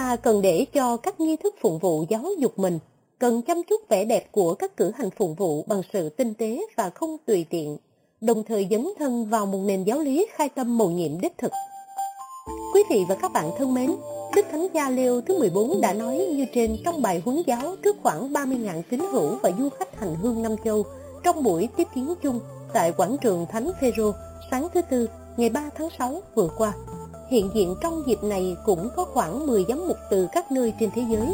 ta cần để cho các nghi thức phụng vụ giáo dục mình, cần chăm chút vẻ đẹp của các cử hành phụng vụ bằng sự tinh tế và không tùy tiện, đồng thời dấn thân vào một nền giáo lý khai tâm mầu nhiệm đích thực. Quý vị và các bạn thân mến, Đức Thánh Cha Leo thứ 14 đã nói như trên trong bài huấn giáo trước khoảng 30.000 tín hữu và du khách hành hương Nam Châu trong buổi tiếp kiến chung tại quảng trường Thánh Phêrô sáng thứ Tư, ngày 3 tháng 6 vừa qua. Hiện diện trong dịp này cũng có khoảng 10 giám mục từ các nơi trên thế giới.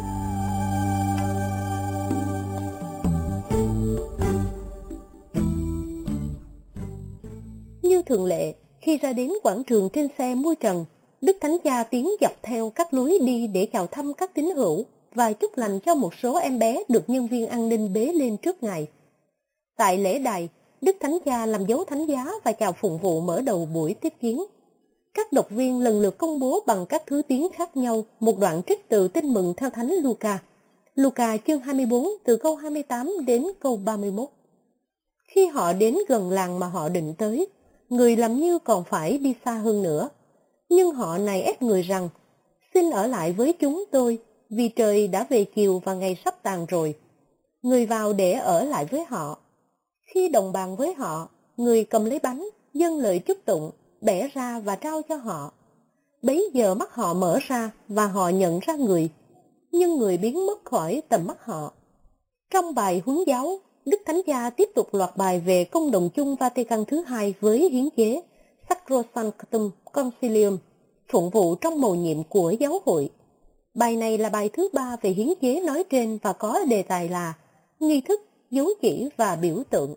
Như thường lệ, khi ra đến quảng trường trên xe mui trần, Đức Thánh Cha tiến dọc theo các lối đi để chào thăm các tín hữu và chúc lành cho một số em bé được nhân viên an ninh bế lên trước Ngài. Tại lễ đài, Đức Thánh Cha làm dấu thánh giá và chào phụng vụ mở đầu buổi tiếp kiến. Các đọc viên lần lượt công bố bằng các thứ tiếng khác nhau một đoạn trích từ Tin mừng theo Thánh Luca. Luca chương 24 từ câu 28 đến câu 31. Khi họ đến gần làng mà họ định tới, người làm như còn phải đi xa hơn nữa. Nhưng họ nài ép người rằng, xin ở lại với chúng tôi, vì trời đã về chiều và ngày sắp tàn rồi. Người vào để ở lại với họ. Khi đồng bàn với họ, người cầm lấy bánh, dâng lời chúc tụng, bẻ ra và trao cho họ. Bấy giờ mắt họ mở ra và họ nhận ra người, nhưng người biến mất khỏi tầm mắt họ. Trong bài huấn giáo, Đức Thánh Cha tiếp tục loạt bài về công đồng chung Vatican thứ hai với hiến chế Sacrosanctum Concilium, phụng vụ trong mầu nhiệm của giáo hội. Bài này là bài thứ 3 về hiến chế nói trên và có đề tài là nghi thức, dấu chỉ và biểu tượng.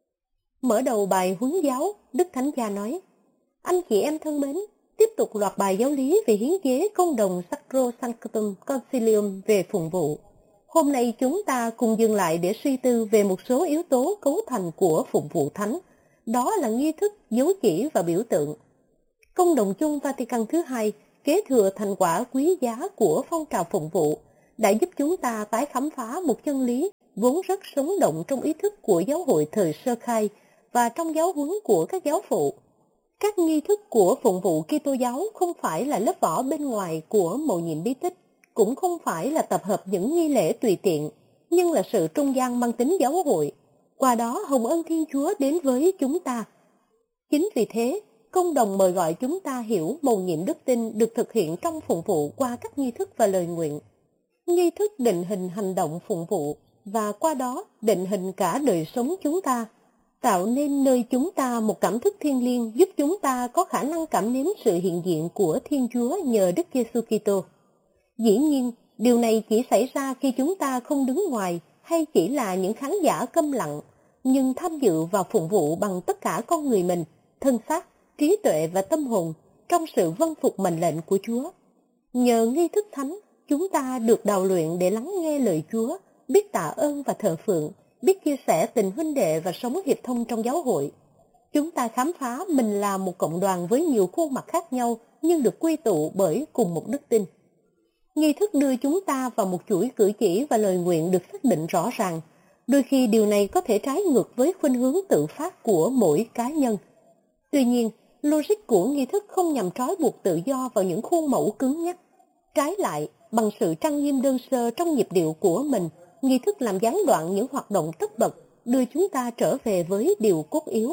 Mở đầu bài huấn giáo, Đức Thánh Cha nói: anh chị em thân mến, tiếp tục loạt bài giáo lý về hiến chế công đồng Sacrosanctum Concilium về phụng vụ. Hôm nay chúng ta cùng dừng lại để suy tư về một số yếu tố cấu thành của phụng vụ thánh, đó là nghi thức, dấu chỉ và biểu tượng. Công đồng chung Vatican thứ hai kế thừa thành quả quý giá của phong trào phụng vụ, đã giúp chúng ta tái khám phá một chân lý vốn rất sống động trong ý thức của giáo hội thời sơ khai và trong giáo huấn của các giáo phụ. Các nghi thức của phụng vụ Kitô giáo không phải là lớp vỏ bên ngoài của mầu nhiệm bí tích, cũng không phải là tập hợp những nghi lễ tùy tiện, nhưng là sự trung gian mang tính giáo hội. Qua đó hồng ân Thiên Chúa đến với chúng ta. Chính vì thế, công đồng mời gọi chúng ta hiểu mầu nhiệm đức tin được thực hiện trong phụng vụ qua các nghi thức và lời nguyện. Nghi thức định hình hành động phụng vụ và qua đó định hình cả đời sống chúng ta, tạo nên nơi chúng ta một cảm thức thiêng liêng giúp chúng ta có khả năng cảm nếm sự hiện diện của Thiên Chúa nhờ Đức Giêsu Kitô. Dĩ nhiên, điều này chỉ xảy ra khi chúng ta không đứng ngoài hay chỉ là những khán giả câm lặng, nhưng tham dự vào phụng vụ bằng tất cả con người mình, thân xác, trí tuệ và tâm hồn trong sự vâng phục mệnh lệnh của Chúa. Nhờ nghi thức thánh, chúng ta được đào luyện để lắng nghe lời Chúa, biết tạ ơn và thờ phượng, biết chia sẻ tình huynh đệ và sống hiệp thông trong giáo hội. Chúng ta khám phá mình là một cộng đoàn với nhiều khuôn mặt khác nhau nhưng được quy tụ bởi cùng một đức tin. Nghi thức đưa chúng ta vào một chuỗi cử chỉ và lời nguyện được xác định rõ ràng. Đôi khi điều này có thể trái ngược với khuynh hướng tự phát của mỗi cá nhân. Tuy nhiên, logic của nghi thức không nhằm trói buộc tự do vào những khuôn mẫu cứng nhắc. Trái lại, bằng sự trang nghiêm đơn sơ trong nhịp điệu của mình, nghi thức làm gián đoạn những hoạt động tất bật, đưa chúng ta trở về với điều cốt yếu.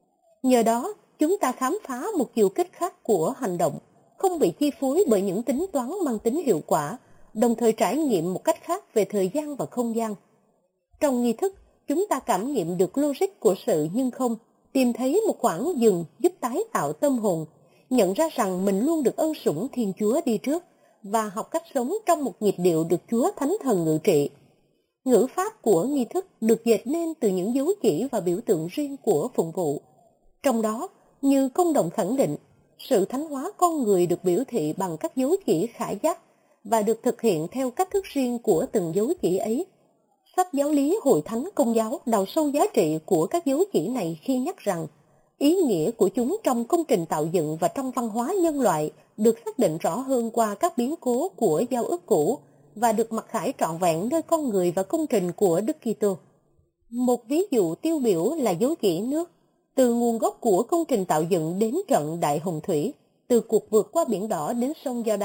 Nhờ đó, chúng ta khám phá một chiều kích khác của hành động, không bị chi phối bởi những tính toán mang tính hiệu quả, đồng thời trải nghiệm một cách khác về thời gian và không gian. Trong nghi thức, chúng ta cảm nghiệm được logic của sự nhưng không, tìm thấy một khoảng dừng giúp tái tạo tâm hồn, nhận ra rằng mình luôn được ân sủng Thiên Chúa đi trước và học cách sống trong một nhịp điệu được Chúa Thánh Thần ngự trị. Ngữ pháp của nghi thức được dệt nên từ những dấu chỉ và biểu tượng riêng của phụng vụ. Trong đó, như công đồng khẳng định, sự thánh hóa con người được biểu thị bằng các dấu chỉ khả giác và được thực hiện theo cách thức riêng của từng dấu chỉ ấy. Sách giáo lý Hội Thánh Công giáo đào sâu giá trị của các dấu chỉ này khi nhắc rằng ý nghĩa của chúng trong công trình tạo dựng và trong văn hóa nhân loại được xác định rõ hơn qua các biến cố của giao ước cũ và được mặc khải trọn vẹn nơi con người và công trình của Đức Kitô. Một ví dụ tiêu biểu là dấu chỉ nước, từ nguồn gốc của công trình tạo dựng đến trận Đại Hồng Thủy, từ cuộc vượt qua biển đỏ đến sông Giođan,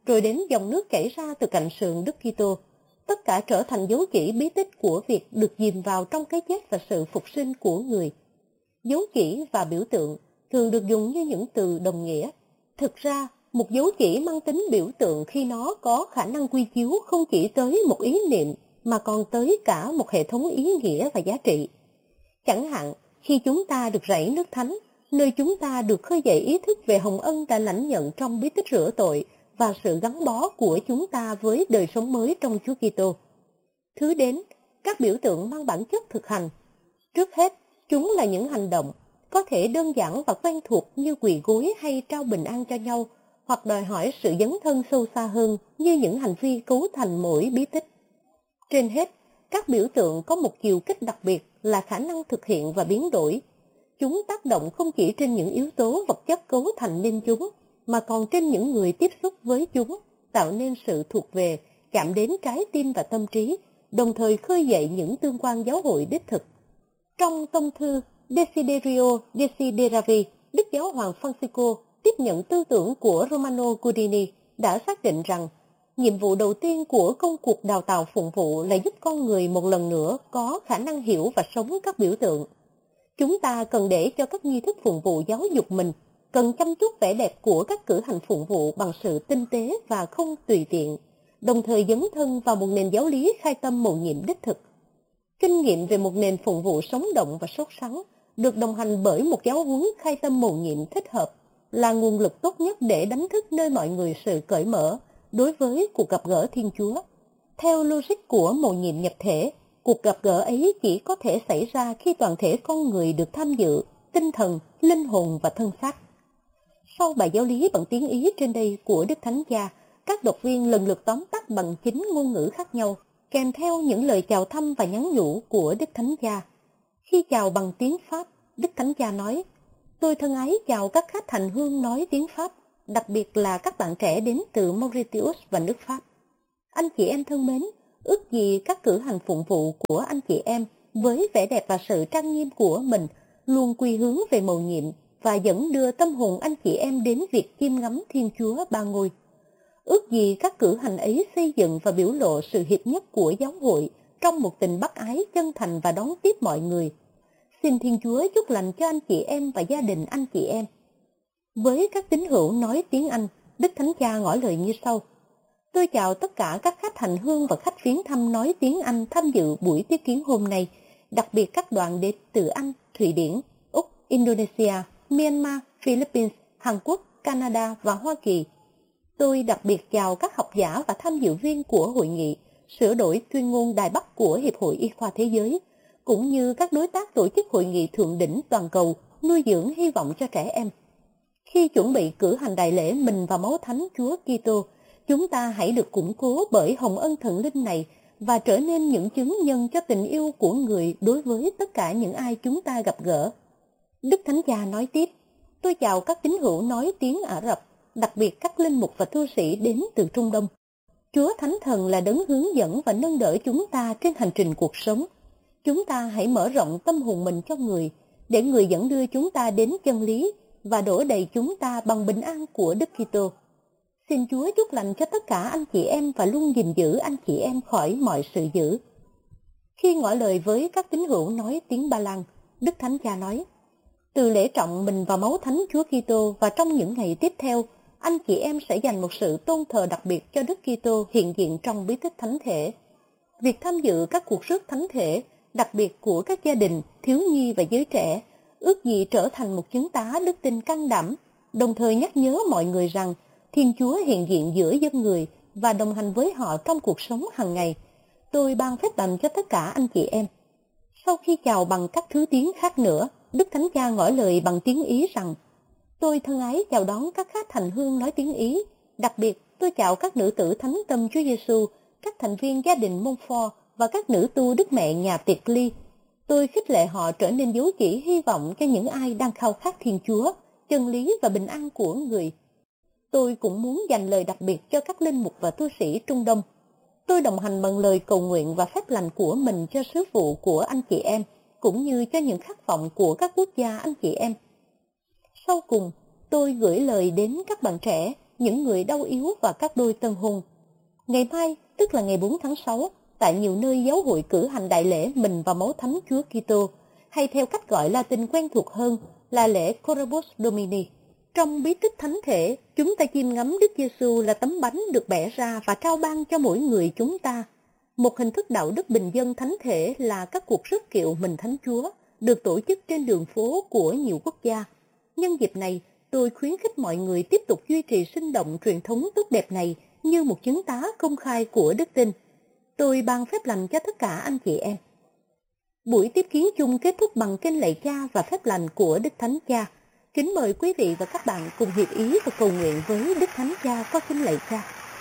rồi đến dòng nước chảy ra từ cạnh sườn Đức Kitô. Tất cả trở thành dấu chỉ bí tích của việc được dìm vào trong cái chết và sự phục sinh của người. Dấu chỉ và biểu tượng thường được dùng như những từ đồng nghĩa. Thực ra, một dấu chỉ mang tính biểu tượng khi nó có khả năng quy chiếu không chỉ tới một ý niệm mà còn tới cả một hệ thống ý nghĩa và giá trị. Chẳng hạn, khi chúng ta được rảy nước thánh, nơi chúng ta được khơi dậy ý thức về hồng ân đã lãnh nhận trong bí tích rửa tội và sự gắn bó của chúng ta với đời sống mới trong Chúa Kitô. Thứ đến, các biểu tượng mang bản chất thực hành. Trước hết, chúng là những hành động, có thể đơn giản và quen thuộc như quỳ gối hay trao bình an cho nhau, hoặc đòi hỏi sự dấn thân sâu xa hơn như những hành vi cấu thành mỗi bí tích. Trên hết, các biểu tượng có một chiều kích đặc biệt là khả năng thực hiện và biến đổi. Chúng tác động không chỉ trên những yếu tố vật chất cấu thành nên chúng, mà còn trên những người tiếp xúc với chúng, tạo nên sự thuộc về, chạm đến trái tim và tâm trí, đồng thời khơi dậy những tương quan giáo hội đích thực. Trong tông thư Desiderio Desideravi, Đức Giáo hoàng Francisco tiếp nhận tư tưởng của Romano Guardini đã xác định rằng nhiệm vụ đầu tiên của công cuộc đào tạo phụng vụ là giúp con người một lần nữa có khả năng hiểu và sống các biểu tượng. Chúng ta cần để cho các nghi thức phụng vụ giáo dục mình, cần chăm chút vẻ đẹp của các cử hành phụng vụ bằng sự tinh tế và không tùy tiện, đồng thời dấn thân vào một nền giáo lý khai tâm mầu nhiệm đích thực. Kinh nghiệm về một nền phụng vụ sống động và sốt sắng, được đồng hành bởi một giáo huấn khai tâm mầu nhiệm thích hợp, là nguồn lực tốt nhất để đánh thức nơi mọi người sự cởi mở đối với cuộc gặp gỡ Thiên Chúa. Theo logic của mầu nhiệm nhập thể, cuộc gặp gỡ ấy chỉ có thể xảy ra khi toàn thể con người được tham dự, tinh thần, linh hồn và thân xác. Sau bài giáo lý bằng tiếng Ý trên đây của Đức Thánh Cha, các đọc viên lần lượt tóm tắt bằng 9 ngôn ngữ khác nhau, kèm theo những lời chào thăm và nhắn nhủ của Đức Thánh Cha. Khi chào bằng tiếng Pháp, Đức Thánh Cha nói: "Tôi thân ái chào các khách hành hương nói tiếng Pháp, đặc biệt là các bạn trẻ đến từ Mauritius và nước Pháp. Anh chị em thân mến, ước gì các cử hành phụng vụ của anh chị em với vẻ đẹp và sự trang nghiêm của mình luôn quy hướng về mầu nhiệm và dẫn đưa tâm hồn anh chị em đến việc chiêm ngắm Thiên Chúa Ba Ngôi. Ước gì các cử hành ấy xây dựng và biểu lộ sự hiệp nhất của giáo hội trong một tình bác ái chân thành và đón tiếp mọi người. Xin Thiên Chúa chúc lành cho anh chị em và gia đình anh chị em." Với các tín hữu nói tiếng Anh, Đức Thánh Cha ngỏ lời như sau: "Tôi chào tất cả các khách hành hương và khách viếng thăm nói tiếng Anh tham dự buổi tiếp kiến hôm nay, đặc biệt các đoàn đến từ Anh, Thụy Điển, Úc, Indonesia, Myanmar, Philippines, Hàn Quốc, Canada và Hoa Kỳ. Tôi đặc biệt chào các học giả và tham dự viên của hội nghị sửa đổi tuyên ngôn Đài Bắc của Hiệp hội Y khoa Thế giới, cũng như các đối tác tổ chức hội nghị thượng đỉnh toàn cầu nuôi dưỡng hy vọng cho trẻ em. Khi chuẩn bị cử hành đại lễ mình và máu thánh Chúa Kitô, chúng ta hãy được củng cố bởi hồng ân thần linh này và trở nên những chứng nhân cho tình yêu của người đối với tất cả những ai chúng ta gặp gỡ." Đức Thánh Cha nói tiếp: "Tôi chào các tín hữu nói tiếng Ả Rập, đặc biệt các linh mục và tu sĩ đến từ Trung Đông. Chúa Thánh Thần là đấng hướng dẫn và nâng đỡ chúng ta trên hành trình cuộc sống. Chúng ta hãy mở rộng tâm hồn mình cho người, để người dẫn đưa chúng ta đến chân lý và đổ đầy chúng ta bằng bình an của Đức Kitô. Xin Chúa chúc lành cho tất cả anh chị em và luôn gìn giữ anh chị em khỏi mọi sự dữ." Khi ngỏ lời với các tín hữu nói tiếng Ba Lan, Đức Thánh Cha nói: "Từ lễ trọng mình và máu thánh Chúa Kitô và trong những ngày tiếp theo, anh chị em sẽ dành một sự tôn thờ đặc biệt cho Đức Kitô hiện diện trong bí tích thánh thể. Việc tham dự các cuộc rước thánh thể, đặc biệt của các gia đình, thiếu nhi và giới trẻ, ước gì trở thành một chứng tá đức tin can đảm, đồng thời nhắc nhớ mọi người rằng Thiên Chúa hiện diện giữa dân người và đồng hành với họ trong cuộc sống hàng ngày. Tôi ban phép lành cho tất cả anh chị em." Sau khi chào bằng các thứ tiếng khác nữa, Đức Thánh Cha ngỏ lời bằng tiếng Ý rằng: "Tôi thân ái chào đón các khách hành hương nói tiếng Ý, đặc biệt tôi chào các nữ tử thánh tâm Chúa Giêsu, các thành viên gia đình Montfort và các nữ tu Đức Mẹ nhà Tiệt Ly. Tôi khích lệ họ trở nên dấu chỉ hy vọng cho những ai đang khao khát Thiên Chúa, chân lý và bình an của người. Tôi cũng muốn dành lời đặc biệt cho các linh mục và tu sĩ Trung Đông. Tôi đồng hành bằng lời cầu nguyện và phép lành của mình cho sứ vụ của anh chị em, cũng như cho những khát vọng của các quốc gia anh chị em. Sau cùng, tôi gửi lời đến các bạn trẻ, những người đau yếu và các đôi tân hôn. Ngày mai, tức là ngày 4 tháng 6, tại nhiều nơi giáo hội cử hành đại lễ mình và máu thánh Chúa Kitô, hay theo cách gọi Latin quen thuộc hơn là lễ Corpus Domini. Trong bí tích thánh thể, chúng ta chiêm ngắm Đức Giêsu là tấm bánh được bẻ ra và trao ban cho mỗi người chúng ta. Một hình thức đạo đức bình dân thánh thể là các cuộc rước kiệu mình Thánh Chúa, được tổ chức trên đường phố của nhiều quốc gia. Nhân dịp này, tôi khuyến khích mọi người tiếp tục duy trì sinh động truyền thống tốt đẹp này như một chứng tá công khai của đức tin. Tôi ban phép lành cho tất cả anh chị em. Buổi tiếp kiến chung kết thúc bằng kinh lạy Cha và phép lành của Đức Thánh Cha. Kính mời quý vị và các bạn cùng hiệp ý và cầu nguyện với Đức Thánh Cha qua kinh lạy Cha.